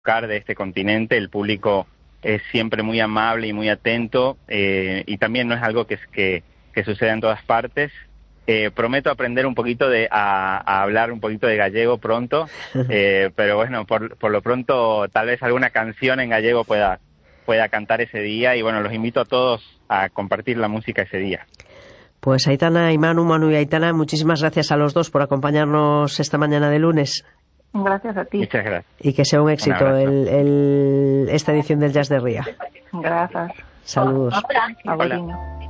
tocar de este continente. El público es siempre muy amable y muy atento, y también no es algo que suceda en todas partes. Prometo aprender un poquito a hablar un poquito de gallego pronto, pero bueno, por lo pronto tal vez alguna canción en gallego pueda cantar ese día, y bueno, los invito a todos a compartir la música ese día. Pues Aitana y Manu y Aitana, muchísimas gracias a los dos por acompañarnos esta mañana de lunes. Gracias a ti. Muchas gracias. Y que sea un éxito esta edición del Jazz de Ría. Gracias. Saludos. Hola.